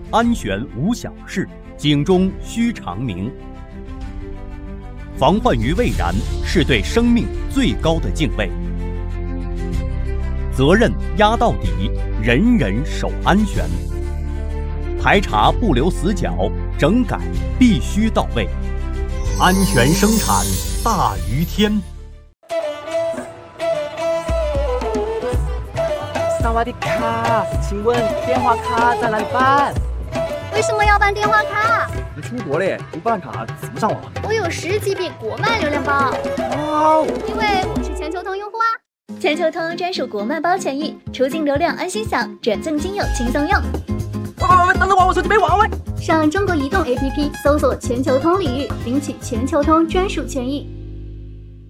安全无小事，警钟须长鸣。防患于未然是对生命最高的敬畏。责任压到底，人人守安全。排查不留死角，整改必须到位。安全生产大于天。 萨瓦迪卡，请问电话卡在哪里办？ 为什么要办电话卡？ 你出国嘞，不办卡怎么上网？ 我有10GB国漫流量包。 哇， 因为我是全球通用户啊。全球通专属国漫包权益，出境流量安心享，转赠金友轻松用。 喂，等等我手机没网喂。 上中国移动 APP 搜索全球通领域，领取全球通专属权益。